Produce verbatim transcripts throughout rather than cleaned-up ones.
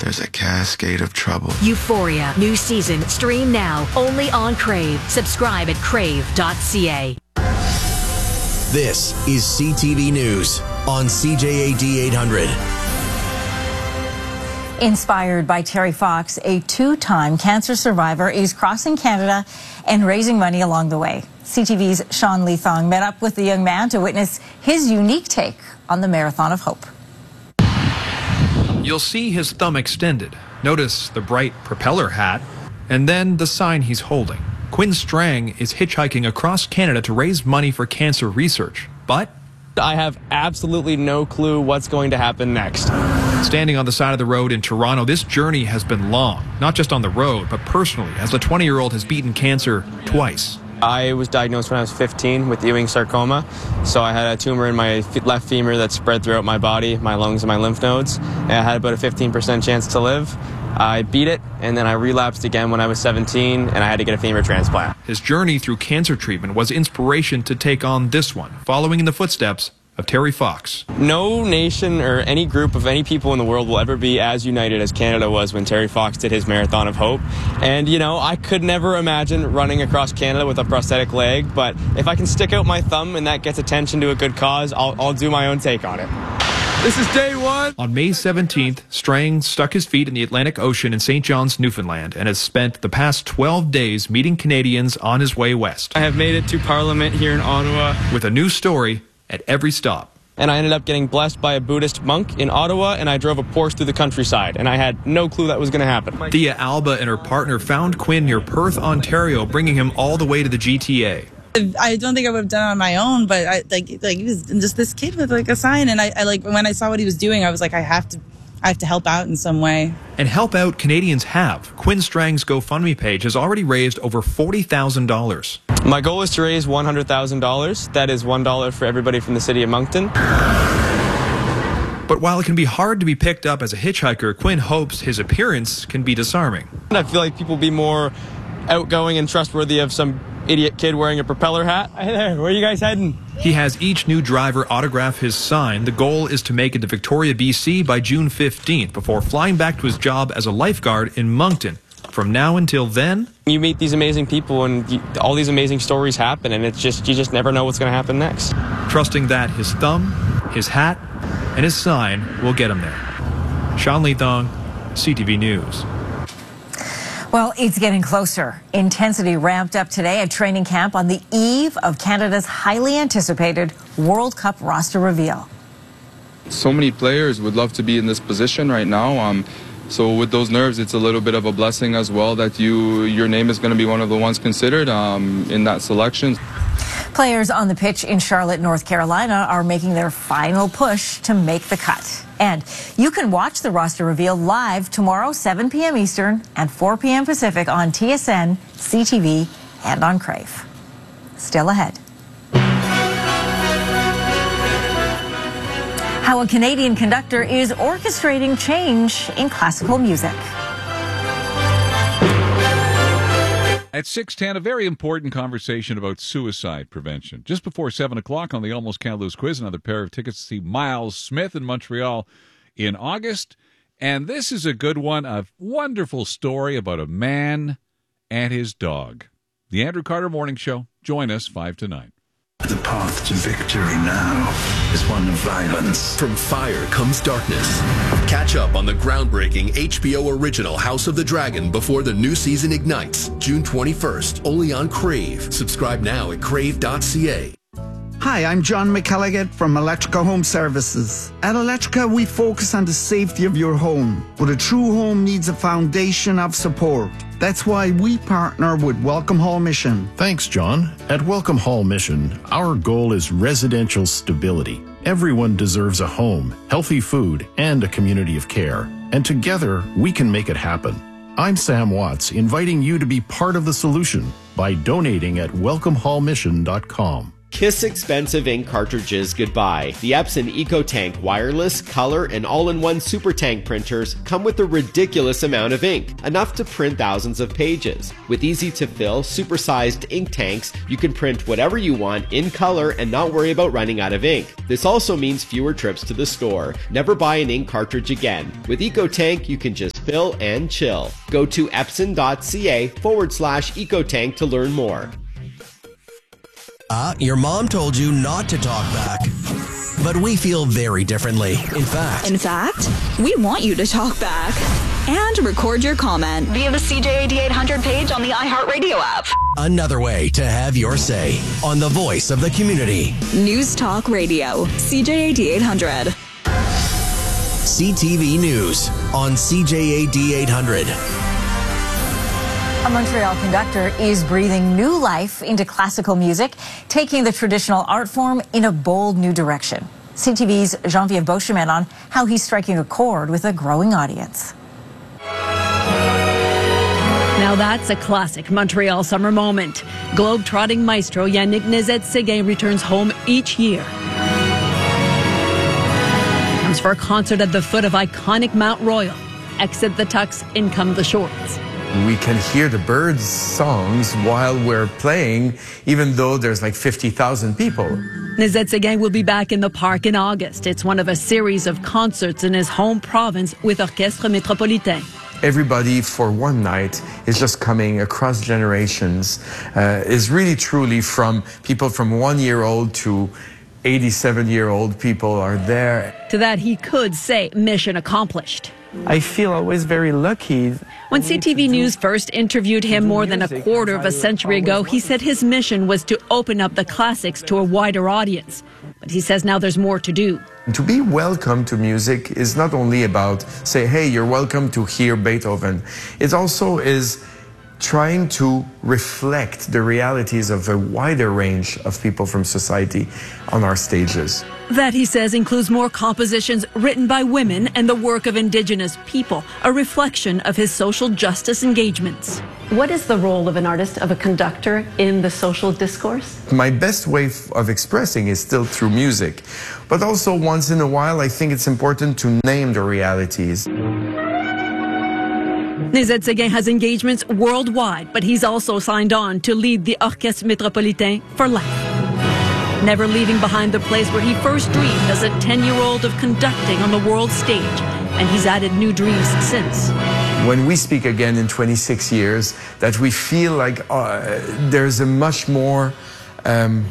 there's a cascade of trouble. Euphoria, new season, stream now, only on Crave. Subscribe at crave dot c a. This is C T V News on C J A D eight hundred. Inspired by Terry Fox, a two-time cancer survivor is crossing Canada and raising money along the way. C T V's Sean Lee Thong met up with the young man to witness his unique take on the Marathon of Hope. You'll see his thumb extended. Notice the bright propeller hat, and then the sign he's holding. Quinn Strang is hitchhiking across Canada to raise money for cancer research, but I have absolutely no clue what's going to happen next. Standing on the side of the road in Toronto, this journey has been long, not just on the road, but personally, as the twenty-year-old has beaten cancer twice. I was diagnosed when I was fifteen with Ewing sarcoma, so I had a tumor in my left femur that spread throughout my body, my lungs and my lymph nodes, and I had about a fifteen percent chance to live. I beat it, and then I relapsed again when I was seventeen, and I had to get a femur transplant. His journey through cancer treatment was inspiration to take on this one, following in the footsteps of Terry Fox. No nation or any group of any people in the world will ever be as united as Canada was when Terry Fox did his Marathon of Hope. And, you know, I could never imagine running across Canada with a prosthetic leg, but if I can stick out my thumb and that gets attention to a good cause, I'll, I'll do my own take on it. This is day one. On May seventeenth, Strang stuck his feet in the Atlantic Ocean in Saint John's, Newfoundland, and has spent the past twelve days meeting Canadians on his way west. I have made it to Parliament here in Ottawa with a new story at every stop. And I ended up getting blessed by a Buddhist monk in Ottawa, and I drove a Porsche through the countryside, and I had no clue that was going to happen. Thea Alba and her partner found Quinn near Perth, Ontario, bringing him all the way to the G T A. I don't think I would have done it on my own, but I, like, like he was just this kid with like a sign, and I, I like when I saw what he was doing, I was like, I have to, I have to help out in some way. And help out Canadians have. Quinn Strang's GoFundMe page has already raised over forty thousand dollars. My goal is to raise one hundred thousand dollars. That is one dollar for everybody from the city of Moncton. But while it can be hard to be picked up as a hitchhiker, Quinn hopes his appearance can be disarming. I feel like people be more outgoing and trustworthy of some idiot kid wearing a propeller hat. Hey there, where are you guys heading? He has each new driver autograph his sign. The goal is to make it to Victoria, B C by June fifteenth before flying back to his job as a lifeguard in Moncton. From now until then, you meet these amazing people and you, all these amazing stories happen, and it's just you just never know what's going to happen next. Trusting that his thumb, his hat, and his sign will get him there. Sean Lee Thong, C T V News. Well, it's getting closer. Intensity ramped up today at training camp on the eve of Canada's highly anticipated World Cup roster reveal. So many players would love to be in this position right now. Um, so with those nerves, it's a little bit of a blessing as well that you your name is going to be one of the ones considered um, in that selection. Players on the pitch in Charlotte, North Carolina are making their final push to make the cut. And you can watch the roster reveal live tomorrow, seven p m Eastern and four p m Pacific on T S N, C T V, and on Crave. Still ahead. How a Canadian conductor is orchestrating change in classical music. At six ten, a very important conversation about suicide prevention. Just before seven o'clock on the Almost Can't Lose quiz, another pair of tickets to see Miles Smith in Montreal in August. And this is a good one, a wonderful story about a man and his dog. The Andrew Carter Morning Show. Join us five to nine. The path to victory now is one of violence. From fire comes darkness. Catch up on the groundbreaking H B O original House of the Dragon before the new season ignites, June twenty-first, only on Crave. Subscribe now at crave dot c a. Hi, I'm John McElligott from Electrica Home Services. At Electrica, we focus on the safety of your home, but a true home needs a foundation of support. That's why we partner with Welcome Hall Mission. Thanks, John. At Welcome Hall Mission, our goal is residential stability. Everyone deserves a home, healthy food, and a community of care. And together, we can make it happen. I'm Sam Watts, inviting you to be part of the solution by donating at welcome hall mission dot com. Kiss expensive ink cartridges goodbye. The Epson EcoTank wireless, color, and all-in-one Super Tank printers come with a ridiculous amount of ink, enough to print thousands of pages. With easy-to-fill, super-sized ink tanks, you can print whatever you want in color and not worry about running out of ink. This also means fewer trips to the store. Never buy an ink cartridge again. With EcoTank, you can just fill, and chill. Go to epson.ca forward slash EcoTank to learn more. Uh, your mom told you not to talk back. But we feel very differently. In fact. In fact, we want you to talk back and record your comment via the C J A D eight hundred page on the iHeartRadio app. Another way to have your say on the voice of the community. News Talk Radio, C J A D eight hundred. C T V News on C J A D eight hundred. A Montreal conductor is breathing new life into classical music, taking the traditional art form in a bold new direction. C T V's Geneviève Beauchemin on how he's striking a chord with a growing audience. Now that's a classic Montreal summer moment. Globe-trotting maestro Yannick Nézet-Séguin returns home each year. Comes for a concert at the foot of iconic Mount Royal. Exit the tux, in come the shorts. We can hear the birds' songs while we're playing, even though there's like fifty thousand people. Nézet-Séguin will be back in the park in August. It's one of a series of concerts in his home province with Orchestre Métropolitain. Everybody for one night is just coming across generations, uh, is really truly from people from one year old to eighty-seven year old people are there. To that he could say mission accomplished. I feel always very lucky. When C T V News first interviewed him more than a quarter of a century ago, he said his mission was to open up the classics to a wider audience. But he says now there's more to do. To be welcome to music is not only about say, hey, you're welcome to hear Beethoven. It also is trying to reflect the realities of a wider range of people from society on our stages. That, he says, includes more compositions written by women and the work of Indigenous people, a reflection of his social justice engagements. What is the role of an artist, of a conductor, in the social discourse? My best way of expressing is still through music, but also once in a while I think it's important to name the realities. Nézet-Séguin has engagements worldwide, but he's also signed on to lead the Orchestre Métropolitain for life. Never leaving behind the place where he first dreamed as a ten-year-old of conducting on the world stage, and he's added new dreams since. When we speak again in twenty-six years, that we feel like uh, there's a much more um,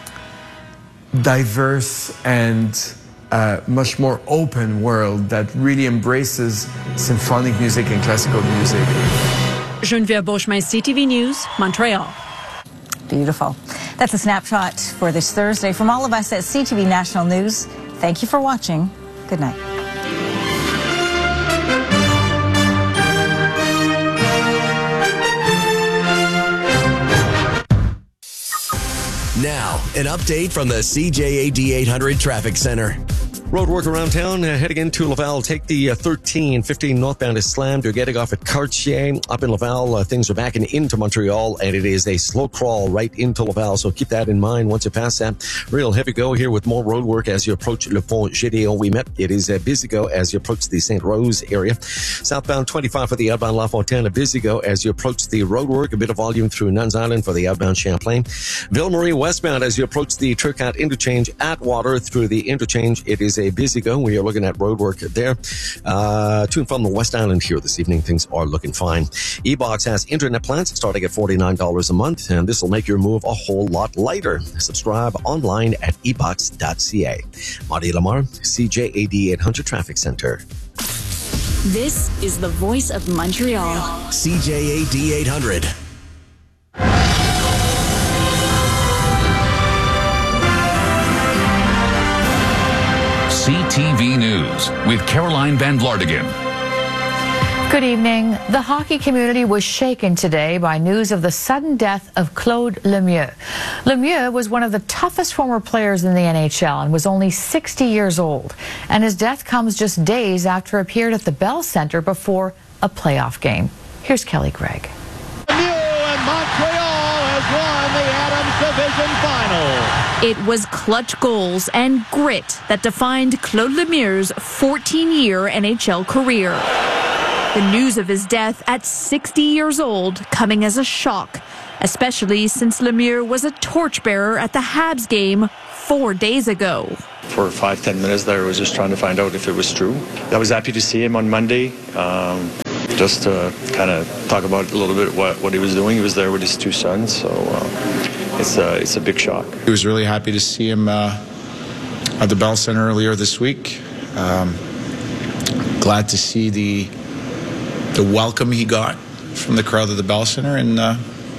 diverse and Uh, much more open world that really embraces symphonic music and classical music. Geneviève Beauchemin, C T V News, Montreal. Beautiful. That's a snapshot for this Thursday. From all of us at C T V National News, thank you for watching. Good night. Now, an update from the C J A D eight hundred Traffic Center. Road work around town, uh, heading into Laval. Take the uh, thirteen fifteen northbound is slammed. You're getting off at Cartier. Up in Laval, uh, things are backing into Montreal, and it is a slow crawl right into Laval. So keep that in mind once you pass that. Real heavy go here with more road work as you approach Le Pont Gédéon Ouimet. It is a busy go as you approach the Saint Rose area. Southbound twenty-five for the outbound La Fontaine, a busy go as you approach the road work. A bit of volume through Nuns Island for the outbound Champlain. Ville-Marie westbound as you approach the Turcotte interchange at Water through the interchange. It is a busy go. We are looking at road work there. Uh, to and from the West Island here this evening, things are looking fine. eBox has internet plans starting at forty-nine dollars a month, and this will make your move a whole lot lighter. Subscribe online at e box dot c a. Marty Lamar, C J A D eight hundred Traffic Center. This is the voice of Montreal. C J A D eight hundred. C T V News with Caroline Van Vlartigan. Good evening. The hockey community was shaken today by news of the sudden death of Claude Lemieux. Lemieux was one of the toughest former players in the N H L and was only sixty years old. And his death comes just days after he appeared at the Bell Center before a playoff game. Here's Kelly Gregg. Lemieux and Montreal has won the Adams Division Final. It was clutch goals and grit that defined Claude Lemieux's fourteen-year N H L career. The news of his death at sixty years old coming as a shock, especially since Lemieux was a torchbearer at the Habs game four days ago. For five, ten minutes there, I was just trying to find out if it was true. I was happy to see him on Monday. Um, just to kind of talk about a little bit what, what he was doing. He was there with his two sons, so uh, it's, a, it's a big shock. He was really happy to see him uh, at the Bell Center earlier this week. Um, glad to see the the welcome he got from the crowd at the Bell Center, and uh,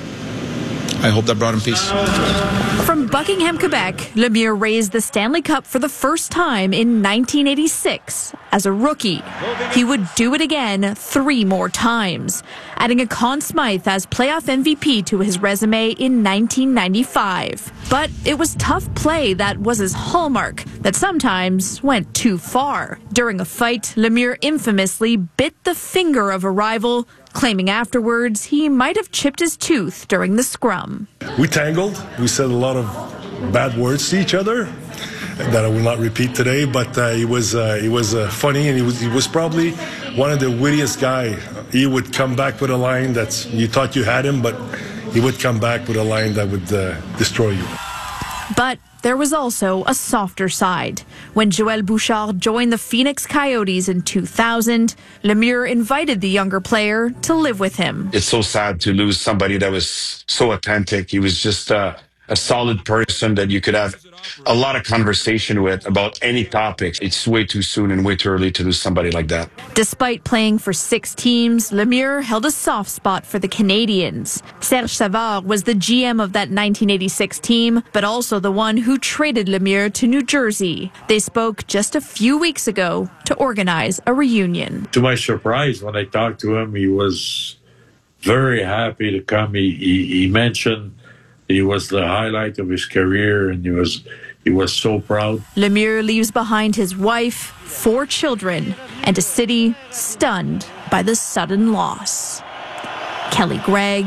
I hope that brought him peace. From Buckingham, Quebec, Lemieux raised the Stanley Cup for the first time in nineteen eighty-six. As a rookie, he would do it again three more times, adding a Conn Smythe as playoff M V P to his resume in nineteen ninety-five. But it was tough play that was his hallmark, that sometimes went too far. During a fight, Lemieux infamously bit the finger of a rival, claiming afterwards he might have chipped his tooth during the scrum. We tangled. We said a lot of bad words to each other that I will not repeat today, but uh, he was uh, he was uh, funny, and he was he was probably one of the wittiest guy. He would come back with a line that's, you thought you had him, but he would come back with a line that would uh, destroy you. But there was also a softer side. When Joël Bouchard joined the Phoenix Coyotes in two thousand, Lemieux invited the younger player to live with him. It's so sad to lose somebody that was so authentic. He was just uh, a solid person that you could have a lot of conversation with about any topic. It's way too soon and way too early to lose somebody like that. Despite playing for six teams, Lemieux held a soft spot for the Canadiens. Serge Savard was the G M of that nineteen eighty-six team, but also the one who traded Lemieux to New Jersey. They spoke just a few weeks ago to organize a reunion. To my surprise, when I talked to him, he was very happy to come. He, he, he mentioned he was the highlight of his career, and he was he was so proud. Lemieux leaves behind his wife, four children, and a city stunned by the sudden loss. Kelly Gregg,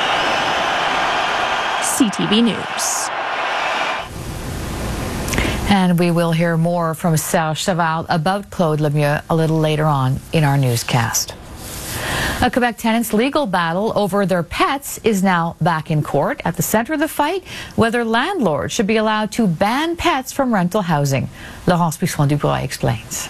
C T V News. And we will hear more from Serge Savard about Claude Lemieux a little later on in our newscast. A Quebec tenants' legal battle over their pets is now back in court. At the center of the fight, whether landlords should be allowed to ban pets from rental housing. Laurence Buisson-Dubois explains.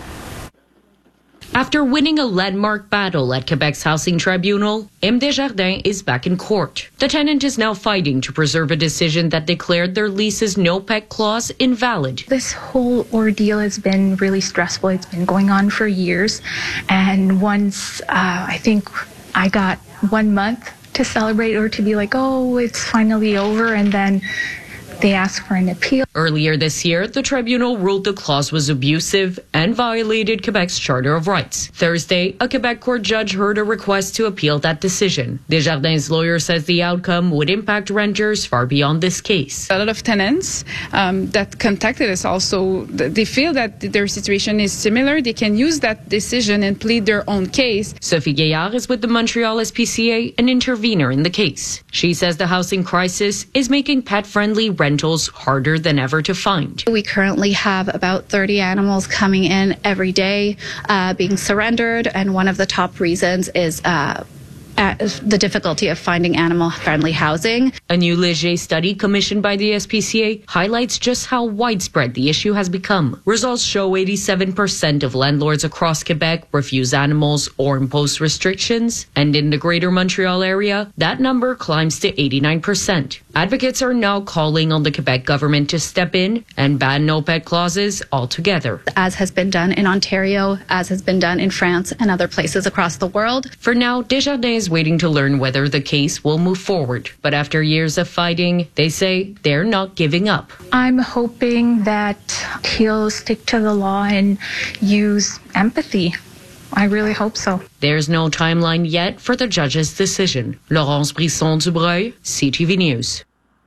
After winning a landmark battle at Quebec's Housing Tribunal, M. Desjardins is back in court. The tenant is now fighting to preserve a decision that declared their lease's no-pet clause invalid. This whole ordeal has been really stressful. It's been going on for years. And once uh, I think I got one month to celebrate or to be like, oh, it's finally over, and then they asked for an appeal. Earlier this year, the tribunal ruled the clause was abusive and violated Quebec's Charter of Rights. Thursday, a Quebec court judge heard a request to appeal that decision. Desjardins' lawyer says the outcome would impact renters far beyond this case. A lot of tenants um, that contacted us also, they feel that their situation is similar. They can use that decision and plead their own case. Sophie Gaillard is with the Montreal S P C A, an intervener in the case. She says the housing crisis is making pet-friendly rentals harder than ever to find. We currently have about thirty animals coming in every day, uh, being surrendered, and one of the top reasons is uh, the difficulty of finding animal-friendly housing. A new Léger study commissioned by the S P C A highlights just how widespread the issue has become. Results show eighty-seven percent of landlords across Quebec refuse animals or impose restrictions, and in the Greater Montreal area, that number climbs to eighty-nine percent. Advocates are now calling on the Quebec government to step in and ban no-pet clauses altogether. As has been done in Ontario, as has been done in France and other places across the world. For now, Desjardins is waiting to learn whether the case will move forward. But after years of fighting, they say they're not giving up. I'm hoping that he'll stick to the law and use empathy. I really hope so. There's no timeline yet for the judge's decision. Laurence Buisson-Dubois, C T V News.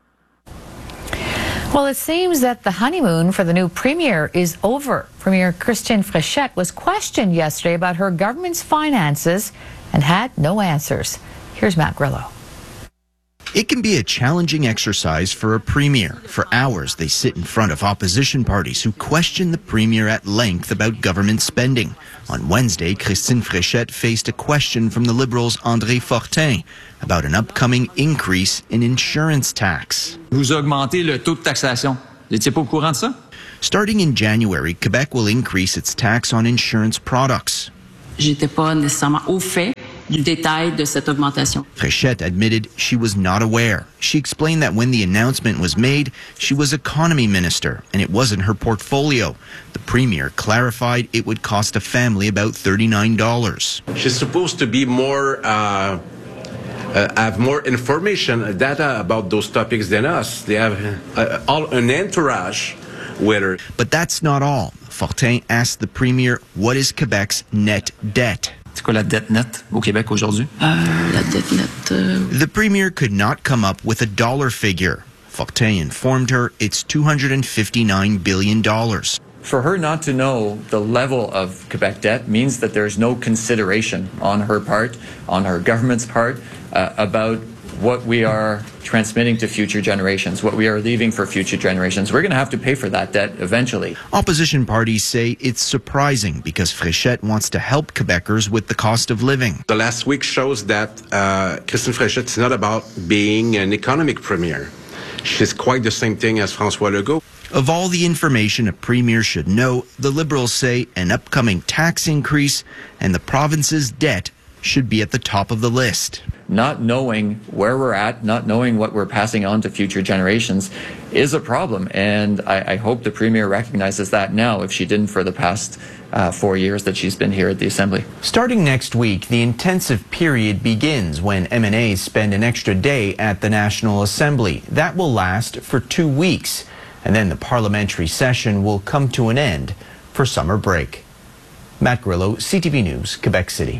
Well, it seems that the honeymoon for the new premier is over. Premier Christine Fréchette was questioned yesterday about her government's finances and had no answers. Here's Matt Grillo. It can be a challenging exercise for a premier. For hours, they sit in front of opposition parties who question the premier at length about government spending. On Wednesday, Christine Fréchette faced a question from the Liberals' André Fortin about an upcoming increase in insurance tax. Vous augmentez le taux de taxation. Vous n'étiez pas au courant de ça? Starting in January, Quebec will increase its tax on insurance products. J'étais pas nécessairement au fait du détail de cette augmentation. Fréchette admitted she was not aware. She explained that when the announcement was made, she was economy minister and it wasn't her portfolio. The premier clarified it would cost a family about thirty-nine dollars. She's supposed to be more, uh, uh, have more information, data about those topics than us. They have uh, all an entourage with her. But that's not all. Fortin asked the premier, what is Quebec's net debt? C'est quoi la dette nette au Québec aujourd'hui? Euh, la dette nette. Euh... The premier could not come up with a dollar figure. Fortin informed her it's two hundred fifty-nine billion dollars. For her not to know the level of Quebec debt means that there's no consideration on her part, on her government's part, uh, about what we are transmitting to future generations, what we are leaving for future generations. We're going to have to pay for that debt eventually. Opposition parties say it's surprising because Fréchette wants to help Quebecers with the cost of living. The last week shows that uh, Christine Fréchette is not about being an economic premier. She's quite the same thing as François Legault. Of all the information a premier should know, the Liberals say an upcoming tax increase and the province's debt should be at the top of the list. Not knowing where we're at, not knowing what we're passing on to future generations is a problem. And I, I hope the premier recognizes that now, if she didn't for the past uh, four years that she's been here at the Assembly. Starting next week, the intensive period begins when M and As spend an extra day at the National Assembly. That will last for two weeks. And then the parliamentary session will come to an end for summer break. Matt Grillo, C T V News, Quebec City.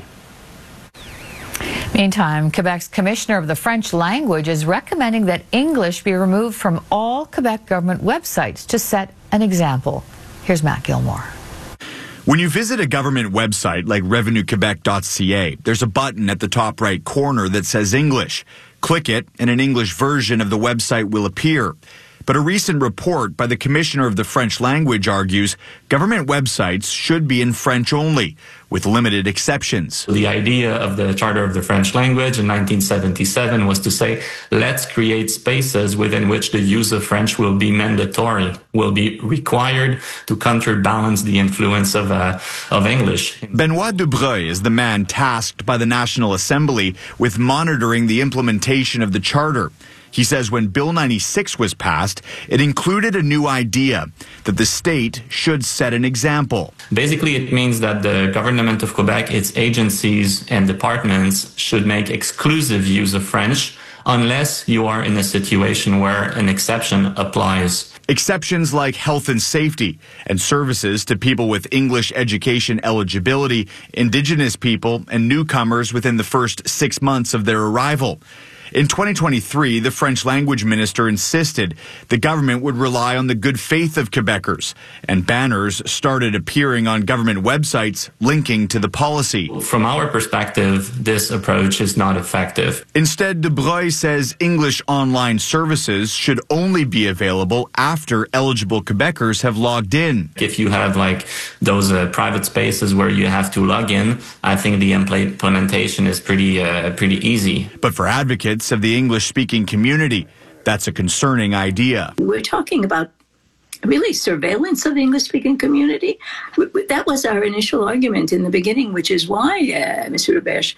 Meantime, Quebec's Commissioner of the French language is recommending that English be removed from all Quebec government websites to set an example. Here's Matt Gilmore. When you visit a government website like revenue quebec dot c a, there's a button at the top right corner that says English. Click it, and an English version of the website will appear. But a recent report by the Commissioner of the French language argues government websites should be in French only, with limited exceptions. The idea of the Charter of the French language in nineteen seventy-seven was to say, let's create spaces within which the use of French will be mandatory, will be required to counterbalance the influence of, uh, of English. Benoit Dubreuil is the man tasked by the National Assembly with monitoring the implementation of the Charter. He says when Bill ninety-six was passed, it included a new idea that the state should set an example. Basically, it means that the government of Quebec, its agencies and departments should make exclusive use of French unless you are in a situation where an exception applies. Exceptions like health and safety and services to people with English education eligibility, Indigenous people, and newcomers within the first six months of their arrival. In twenty twenty-three, the French language minister insisted the government would rely on the good faith of Quebecers, and banners started appearing on government websites linking to the policy. From our perspective, this approach is not effective. Instead, Dubreuil says English online services should only be available after eligible Quebecers have logged in. If you have like those uh, private spaces where you have to log in, I think the implementation is pretty, uh, pretty easy. But for advocates of the English-speaking community, that's a concerning idea. We're talking about really surveillance of the English-speaking community. That was our initial argument in the beginning, which is why uh, Mister Roberge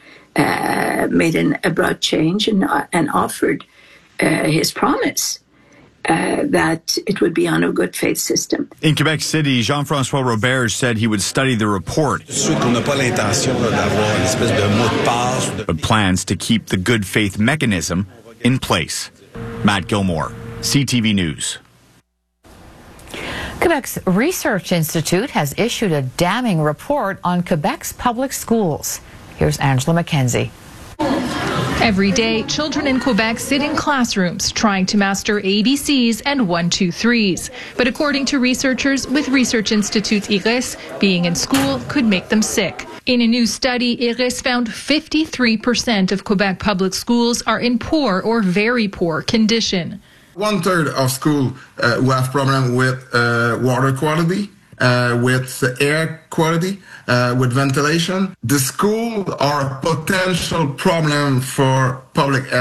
uh, made an abrupt change and, uh, and offered uh, his promise uh, that it would be on a good faith system. In Quebec City, Jean-François Roberge said he would study the report, but plans to keep the good faith mechanism in place. Matt Gilmore, C T V News. Quebec's Research Institute has issued a damning report on Quebec's public schools. Here's Angela McKenzie. Every day, children in Quebec sit in classrooms trying to master A B Cs and one, two, threes. But according to researchers with Research Institute I R I S, being in school could make them sick. In a new study, I R I S found fifty-three percent of Quebec public schools are in poor or very poor condition. One third of schools uh, who have problem with uh, water quality, uh, with air quality, uh, with ventilation. The schools are a potential problem for public health.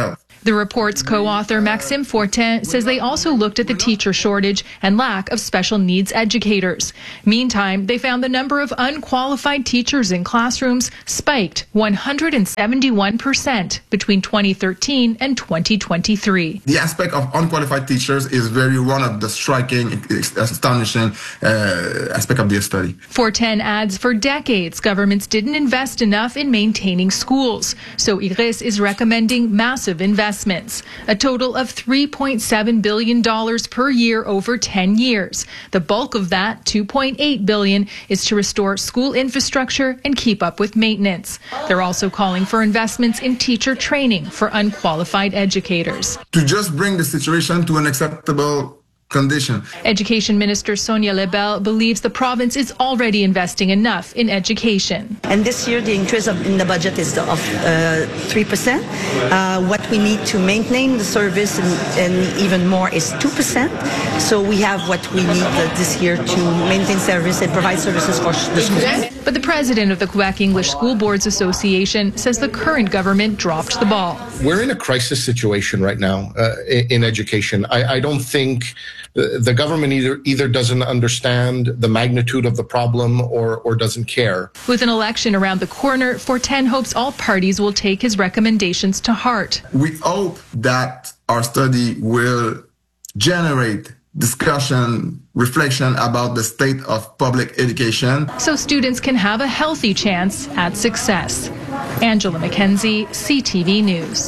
The report's co-author Maxime Fortin says they also looked at the teacher shortage and lack of special needs educators. Meantime, they found the number of unqualified teachers in classrooms spiked one hundred seventy-one percent between twenty thirteen and twenty twenty-three. The aspect of unqualified teachers is very one of the striking, astonishing uh, aspect of this study. Fortin adds for decades, governments didn't invest enough in maintaining schools. So IRIS is recommending massive investments, a total of three point seven billion dollars per year over ten years. The bulk of that, two point eight billion dollars, is to restore school infrastructure and keep up with maintenance. They're also calling for investments in teacher training for unqualified educators. To just bring the situation to an acceptable condition. Education Minister Sonia Lebel believes the province is already investing enough in education. And this year, the increase of, in the budget is of uh, three percent. Uh, what we need to maintain the service and, and even more is two percent. So we have what we need uh, this year to maintain service and provide services for the schools. But the president of the Quebec English School Boards Association says the current government dropped the ball. We're in a crisis situation right now uh, in education. I, I don't think the government either either doesn't understand the magnitude of the problem or, or doesn't care. With an election around the corner, Fortin hopes all parties will take his recommendations to heart. We hope that our study will generate discussion, reflection about the state of public education, so students can have a healthy chance at success. Angela McKenzie, C T V News.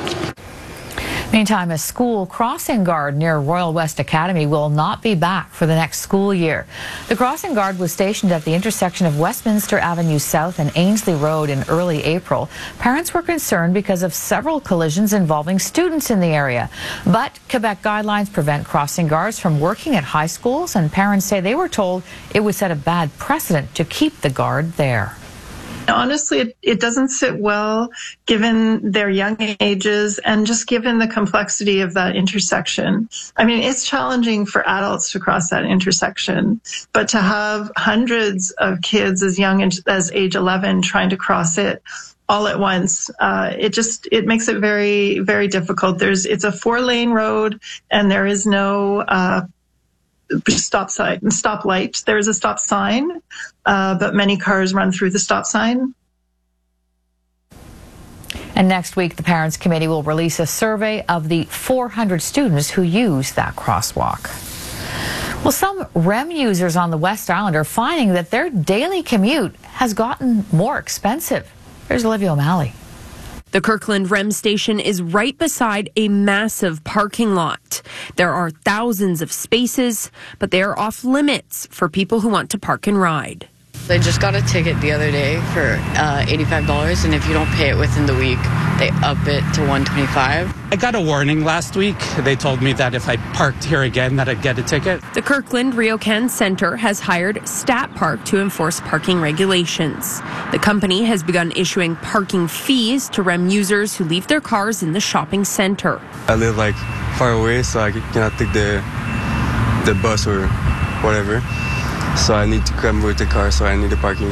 Meantime, a school crossing guard near Royal West Academy will not be back for the next school year. The crossing guard was stationed at the intersection of Westminster Avenue South and Ainslie Road in early April. Parents were concerned because of several collisions involving students in the area. But Quebec guidelines prevent crossing guards from working at high schools, and parents say they were told it would set a bad precedent to keep the guard there. Honestly, it, it doesn't sit well given their young ages and just given the complexity of that intersection. I mean, it's challenging for adults to cross that intersection, but to have hundreds of kids as young as age eleven trying to cross it all at once, uh, it just, it makes it very, very difficult. There's, it's a four lane road and there is no, uh, stop sign, stop light. There is a stop sign, uh, but many cars run through the stop sign. And next week, the Parents Committee will release a survey of the four hundred students who use that crosswalk. Well, some R E M users on the West Island are finding that their daily commute has gotten more expensive. Here's Olivia O'Malley. The Kirkland R E M station is right beside a massive parking lot. There are thousands of spaces, but they are off limits for people who want to park and ride. I just got a ticket the other day for uh, eighty-five dollars, and if you don't pay it within the week, they up it to one hundred twenty-five dollars. I got a warning last week. They told me that if I parked here again, that I'd get a ticket. The Kirkland RioCan Centre has hired StatPark to enforce parking regulations. The company has begun issuing parking fees to R E M users who leave their cars in the shopping centre. I live like far away, so I cannot take the the bus or whatever. So I need to come with the car, so I need the parking.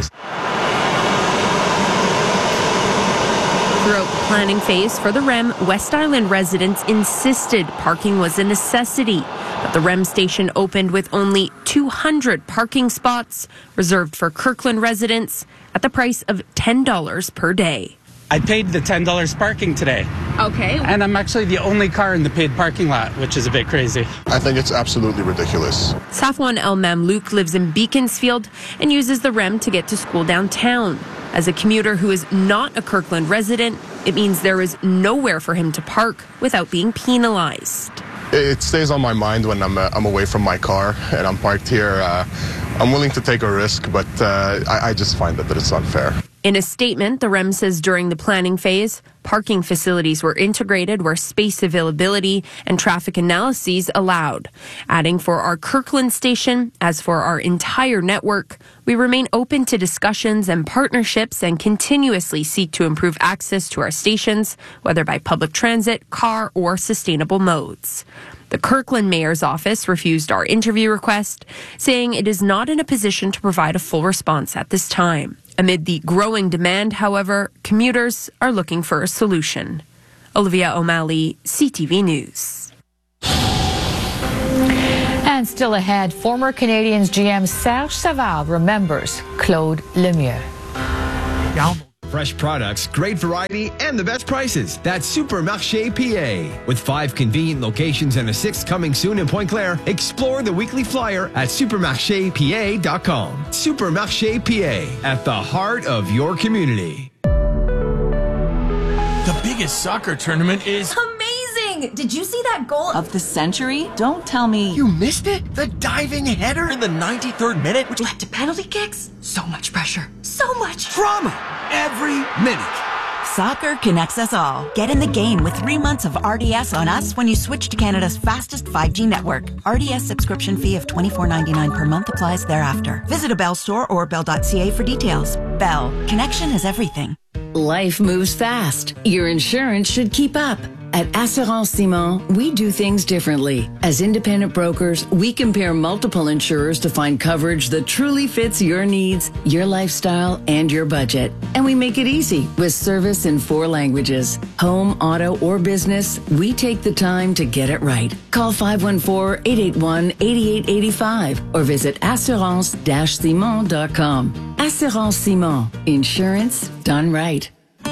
Throughout the planning phase for the R E M, West Island residents insisted parking was a necessity. But the R E M station opened with only two hundred parking spots reserved for Kirkland residents at the price of ten dollars per day. I paid the ten dollars parking today. Okay. And I'm actually the only car in the paid parking lot, which is a bit crazy. I think it's absolutely ridiculous. Safwan El Mamlouk lives in Beaconsfield and uses the R E M to get to school downtown. As a commuter who is not a Kirkland resident, it means there is nowhere for him to park without being penalized. It stays on my mind when I'm, uh, I'm away from my car and I'm parked here. Uh, I'm willing to take a risk, but uh, I, I just find that, that it's unfair. In a statement, the R E M says during the planning phase, parking facilities were integrated where space availability and traffic analyses allowed. Adding for our Kirkland station, as for our entire network, we remain open to discussions and partnerships and continuously seek to improve access to our stations, whether by public transit, car, or sustainable modes. The Kirkland Mayor's office refused our interview request, saying it is not in a position to provide a full response at this time. Amid the growing demand, however, commuters are looking for a solution. Olivia O'Malley, C T V News. And still ahead, former Canadiens G M Serge Savard remembers Claude Lemieux. Fresh products, great variety, and the best prices. That's Supermarché P A. With five convenient locations and a sixth coming soon in Pointe Claire, explore the weekly flyer at supermarché p a dot com. Supermarché P A, at the heart of your community. The biggest soccer tournament is amazing! Did you see that goal of the century? Don't tell me. You missed it? The diving header in the ninety-third minute, which led to penalty kicks? So much pressure. So much drama every minute. Soccer connects us all. Get in the game with three months of R D S on us when you switch to Canada's fastest five G network. R D S subscription fee of twenty-four ninety-nine per month applies thereafter. Visit a Bell store or bell dot c a for details. Bell. Connection is everything. Life moves fast. Your insurance should keep up. At Assurance Simon, we do things differently. As independent brokers, we compare multiple insurers to find coverage that truly fits your needs, your lifestyle, and your budget. And we make it easy with service in four languages. Home, auto, or business, we take the time to get it right. Call five one four, eight eight one, eight eight eight five or visit assurance dash simon dot com. Assurance Simon. Insurance done right.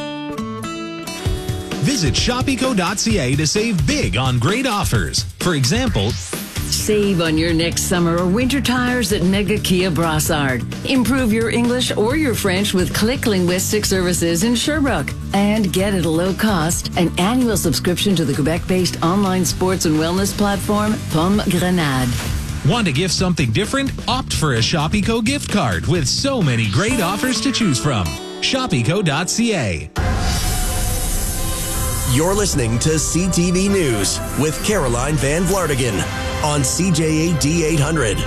Visit shop eco dot c a to save big on great offers. For example, save on your next summer or winter tires at Mega Kia Brassard. Improve your English or your French with Click Linguistic Services in Sherbrooke. And get at a low cost an annual subscription to the Quebec-based online sports and wellness platform, Pomme Grenade. Want to gift something different? Opt for a Shop Eco gift card with so many great offers to choose from. shop eco dot c a. You're listening to C T V News with Caroline Van Vlartigan on C J A D eight hundred.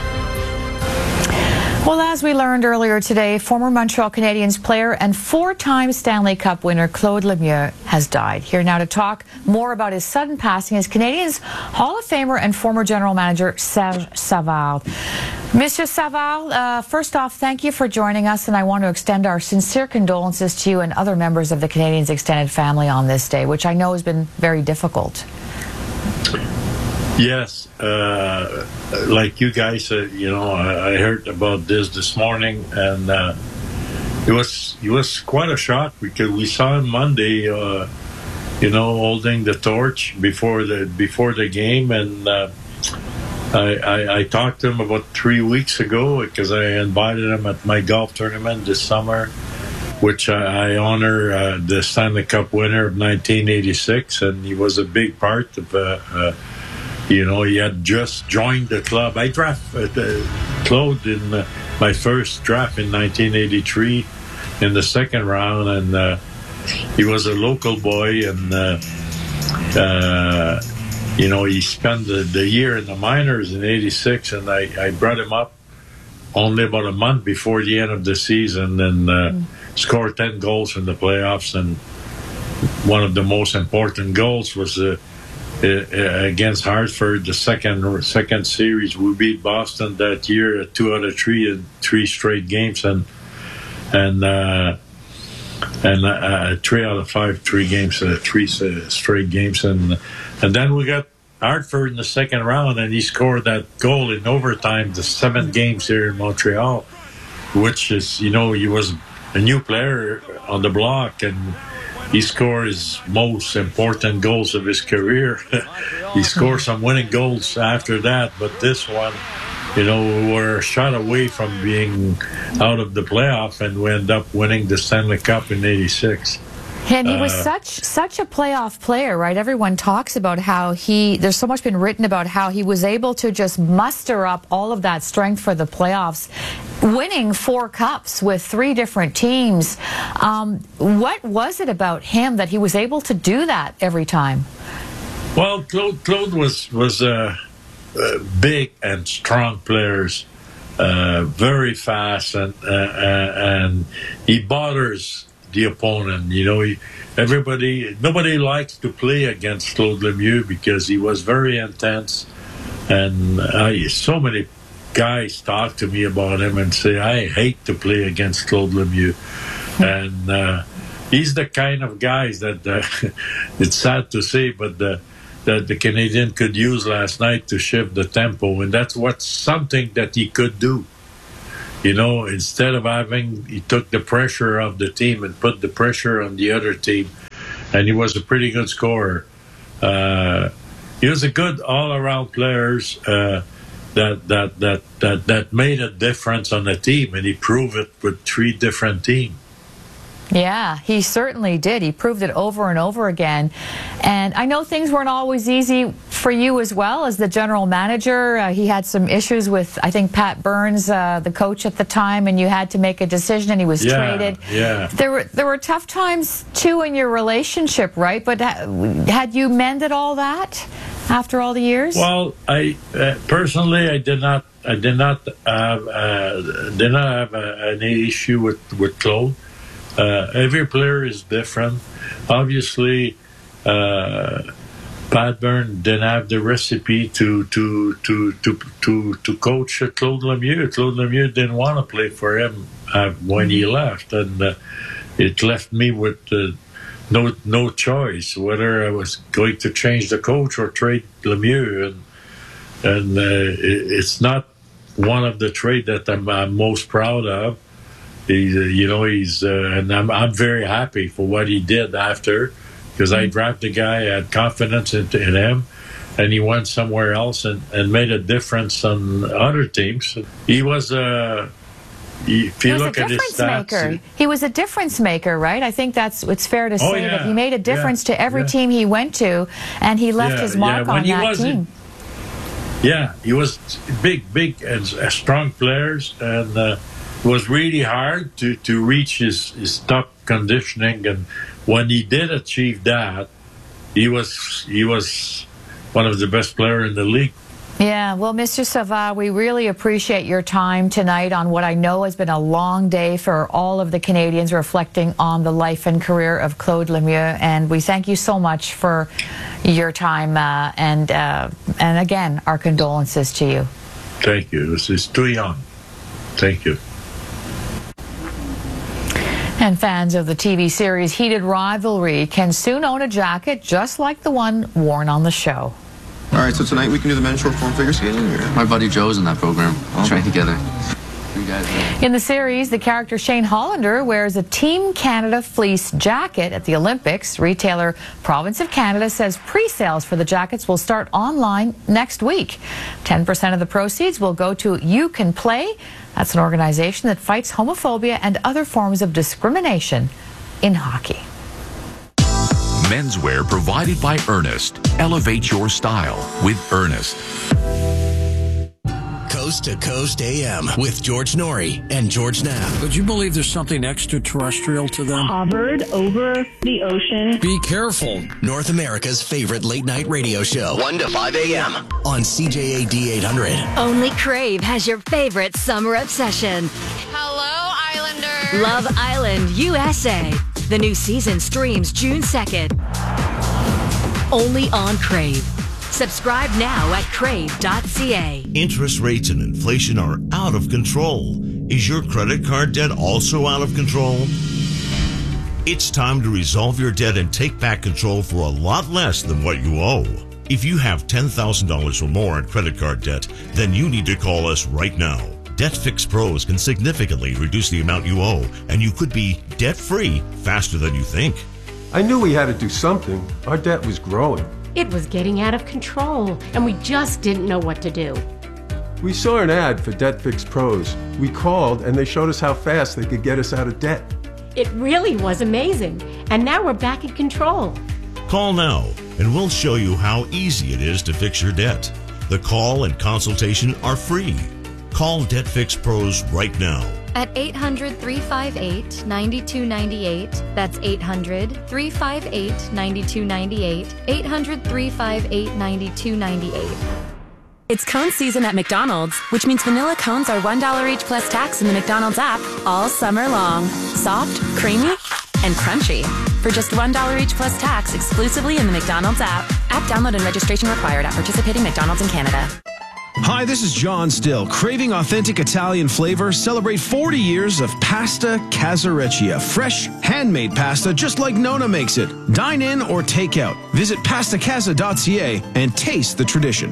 Well, as we learned earlier today, former Montreal Canadiens player and four-time Stanley Cup winner Claude Lemieux has died. Here now to talk more about his sudden passing is Canadiens Hall of Famer and former general manager Serge Savard. Monsieur Savard, uh, first off, thank you for joining us, and I want to extend our sincere condolences to you and other members of the Canadiens' extended family on this day, which I know has been very difficult. Yes, uh, like you guys, uh, you know, I, I heard about this this morning, and uh, it was it was quite a shock because we saw him Monday, uh, you know, holding the torch before the before the game, and uh, I, I, I talked to him about three weeks ago because I invited him at my golf tournament this summer, which I, I honor uh, the Stanley Cup winner of nineteen eighty-six, and he was a big part of. Uh, uh, You know, he had just joined the club. I drafted uh, Claude in uh, my first draft in nineteen eighty-three in the second round, and uh, he was a local boy, and uh, uh, you know, he spent the, the year in the minors in eighty-six, and I, I brought him up only about a month before the end of the season, and uh, mm. scored ten goals in the playoffs, and one of the most important goals was uh, against Hartford, the second second series. We beat Boston that year, two out of three in three straight games, and and uh, and uh, three out of five, three games, uh, three uh, straight games, and and then we got Hartford in the second round, and he scored that goal in overtime, the seventh games here in Montreal, which is, you know, he was a new player on the block, and he scored his most important goals of his career. He scored some winning goals after that, but this one, you know, we were a shot away from being out of the playoff, and we ended up winning the Stanley Cup in eighty-six. And he was Uh, such such a playoff player, right? Everyone talks about how he, there's so much been written about how he was able to just muster up all of that strength for the playoffs, winning four cups with three different teams. Um, what was it about him that he was able to do that every time? Well, Claude, Claude was was a uh, uh, big and strong players, uh, very fast, and uh, and he bothers the opponent. You know, he, everybody, nobody likes to play against Claude Lemieux because he was very intense, and uh, so many guys talk to me about him and say, I hate to play against Claude Lemieux. And uh, he's the kind of guys that uh, it's sad to say, but the, that the Canadian could use last night to shift the tempo, and that's what something that he could do. You know, instead of having, he took the pressure of the team and put the pressure on the other team, and he was a pretty good scorer. Uh, he was a good all-around player uh, that, that that that that made a difference on the team, and he proved it with three different teams. Yeah, he certainly did. He proved it over and over again. And I know things weren't always easy for you as well as the general manager. Uh, he had some issues with, I think, Pat Burns, uh, the coach at the time, and you had to make a decision, and he was yeah, traded. Yeah. There were there were tough times too in your relationship, right? But ha had you mended all that after all the years? Well, I uh, personally, I did not. I did not have uh, did not have uh, any issue with with Claude. Uh, every player is different. Obviously, uh, Pat Burns didn't have the recipe to to to to to, to coach Claude Lemieux. Claude Lemieux didn't want to play for him uh, when he left, and uh, it left me with uh, no no choice whether I was going to change the coach or trade Lemieux. And and uh, it, it's not one of the trades that I'm, I'm most proud of. He's, uh, you know, he's, uh, and I'm, I'm very happy for what he did after, because I drafted the guy, I had confidence in, in him, and he went somewhere else and, and made a difference on other teams. He was a, if you look at his stats, he, he was a difference maker, right? I think that's, it's fair to say oh, yeah, that he made a difference yeah, to every yeah. team he went to, and he left yeah, his mark yeah. on he that team. Yeah, he was big, big and uh, strong players, and uh, it was really hard to, to reach his, his top conditioning. And when he did achieve that, he was he was one of the best players in the league. Yeah, well, Mister Savard, we really appreciate your time tonight on what I know has been a long day for all of the Canadians, reflecting on the life and career of Claude Lemieux. And we thank you so much for your time, uh, and uh, and again, our condolences to you. Thank you. This is too young. Thank you. And fans of the T V series Heated Rivalry can soon own a jacket just like the one worn on the show. All right, so tonight we can do the men's short form figure skating? Or? My buddy Joe's in that program. We'll train together. You guys in the series, the character Shane Hollander wears a Team Canada fleece jacket at the Olympics. Retailer Province of Canada says pre-sales for the jackets will start online next week. ten percent of the proceeds will go to You Can Play. That's an organization that fights homophobia and other forms of discrimination in hockey. Menswear provided by Ernest. Elevate your style with Ernest. Coast to Coast A M with George Norrie and George Knapp. Would you believe there's something extraterrestrial to them? Hovered over the ocean. Be careful. North America's favorite late night radio show. one to five A M on C J A D eight hundred. Only Crave has your favorite summer obsession. Hello, Islander. Love Island U S A. The new season streams June second. Only on Crave. Subscribe now at crave dot c a. Interest rates and inflation are out of control. Is your credit card debt also out of control? It's time to resolve your debt and take back control for a lot less than what you owe. If you have ten thousand dollars or more in credit card debt, then you need to call us right now. Debt Fix Pros can significantly reduce the amount you owe, and you could be debt-free faster than you think. I knew we had to do something. Our debt was growing. It was getting out of control, and we just didn't know what to do. We saw an ad for Debt Fix Pros. We called, and they showed us how fast they could get us out of debt. It really was amazing, and now we're back in control. Call now, and we'll show you how easy it is to fix your debt. The call and consultation are free. Call Debt Fix Pros right now. At eight hundred, three five eight, nine two nine eight. That's eight hundred, three five eight, nine two nine eight. eight hundred, three five eight, nine two nine eight. It's cone season at McDonald's, which means vanilla cones are one dollar each plus tax in the McDonald's app all summer long. Soft, creamy, and crunchy. For just one dollar each plus tax exclusively in the McDonald's app. App download and registration required at participating McDonald's in Canada. Hi, this is John Still. Craving authentic Italian flavor? Celebrate forty years of Pasta Casareccia. Fresh, handmade pasta just like Nona makes it. Dine in or take out. Visit pasta casa dot c a and taste the tradition.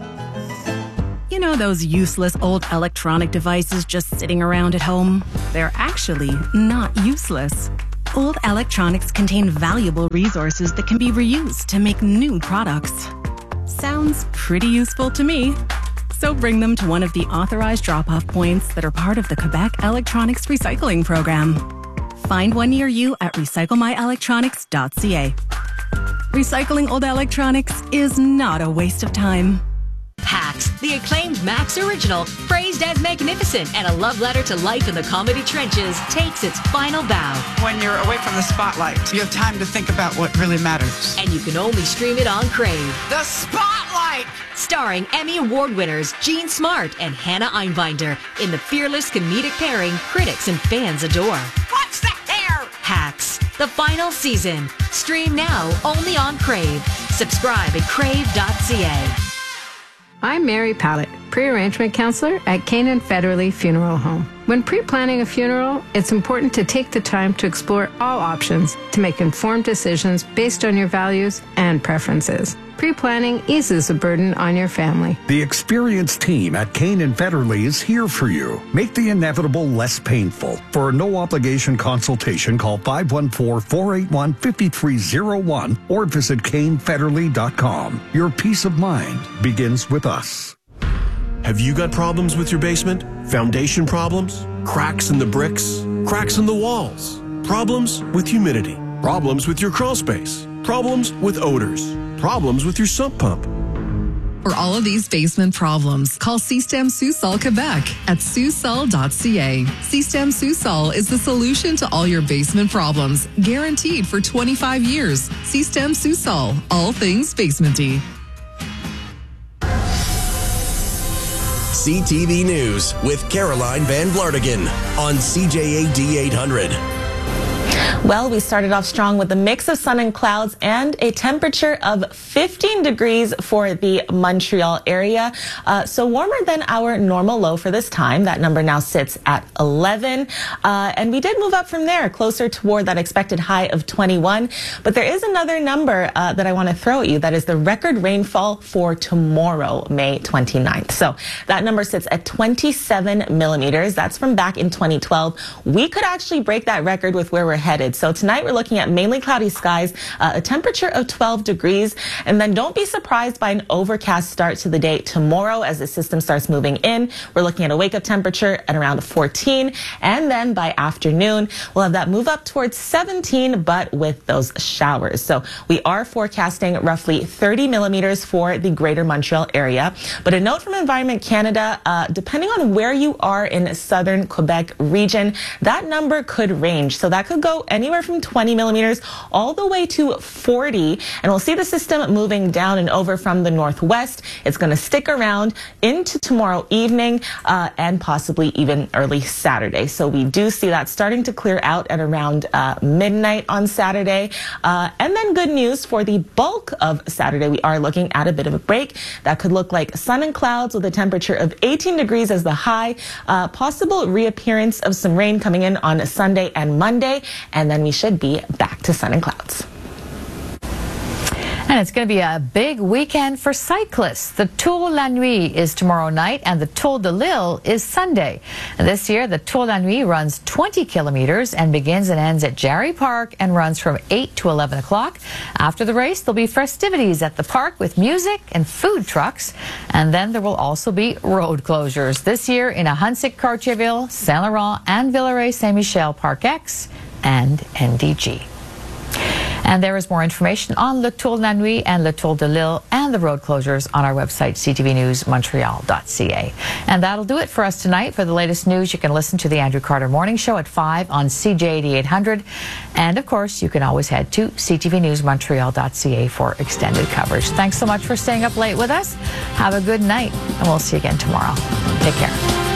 You know those useless old electronic devices just sitting around at home? They're actually not useless. Old electronics contain valuable resources that can be reused to make new products. Sounds pretty useful to me. So bring them to one of the authorized drop-off points that are part of the Quebec Electronics Recycling Program. Find one near you at recycle my electronics dot c a. Recycling old electronics is not a waste of time. Hacks, the acclaimed Max original, praised as magnificent and a love letter to life in the comedy trenches, takes its final bow. When you're away from the spotlight, you have time to think about what really matters. And you can only stream it on Crave. The Spotlight! Starring Emmy Award winners Jean Smart and Hannah Einbinder in the fearless comedic pairing critics and fans adore. What's the hair? Hacks, the final season. Stream now only on Crave. Subscribe at crave dot c a. I'm Mary Pallett, pre-arrangement counselor at Canaan Federally Funeral Home. When pre-planning a funeral, it's important to take the time to explore all options to make informed decisions based on your values and preferences. Pre-planning eases the burden on your family. The experienced team at Canaan Federally is here for you. Make the inevitable less painful. For a no-obligation consultation, call five one four, four eight one, five three zero one or visit cane federally dot com. Your peace of mind begins with us. Have you got problems with your basement? Foundation problems? Cracks in the bricks? Cracks in the walls? Problems with humidity? Problems with your crawl space? Problems with odors? Problems with your sump pump? For all of these basement problems, call Système Sous-Sol Quebec at sous sol dot c a. Système Sous-Sol is the solution to all your basement problems, guaranteed for twenty-five years. Système Sous-Sol, all things basementy. C T V News with Caroline Van Vlartigan on C J A D eight hundred. Well, we started off strong with a mix of sun and clouds and a temperature of fifteen degrees for the Montreal area. Uh, so warmer than our normal low for this time. That number now sits at eleven. Uh, and we did move up from there, closer toward that expected high of twenty-one. But there is another number uh, that I want to throw at you. That is the record rainfall for tomorrow, May twenty-ninth. So that number sits at twenty-seven millimeters. That's from back in twenty twelve. We could actually break that record with where we're headed. So tonight we're looking at mainly cloudy skies, uh, a temperature of twelve degrees, and then don't be surprised by an overcast start to the day tomorrow as the system starts moving in. We're looking at a wake-up temperature at around fourteen, and then by afternoon we'll have that move up towards seventeen, but with those showers. So we are forecasting roughly thirty millimeters for the greater Montreal area. But a note from Environment Canada, uh, depending on where you are in southern Quebec region, that number could range. So that could go anywhere from twenty millimeters all the way to forty. And we'll see the system moving down and over from the northwest. It's going to stick around into tomorrow evening uh, and possibly even early Saturday. So we do see that starting to clear out at around uh, midnight on Saturday. Uh, and then good news for the bulk of Saturday. We are looking at a bit of a break. That could look like sun and clouds with a temperature of eighteen degrees as the high. Uh, possible reappearance of some rain coming in on Sunday and Monday. And then we should be back to sun and clouds. And it's going to be a big weekend for cyclists. The Tour La Nuit is tomorrow night and the Tour de Lille is Sunday. And this year, the Tour La Nuit runs twenty kilometers and begins and ends at Jarry Park and runs from eight to eleven o'clock. After the race, there'll be festivities at the park with music and food trucks. And then there will also be road closures. This year in Ahuntsic, Cartierville, Saint Laurent, and Villeray Saint Michel, Park X, and N D G. And there is more information on Le Tour de la Nuit and Le Tour de Lille and the road closures on our website, c t v news montreal dot c a. And that'll do it for us tonight. For the latest news, you can listen to the Andrew Carter Morning Show at five on C J A D eight hundred. And, of course, you can always head to c t v news montreal dot c a for extended coverage. Thanks so much for staying up late with us. Have a good night, and we'll see you again tomorrow. Take care.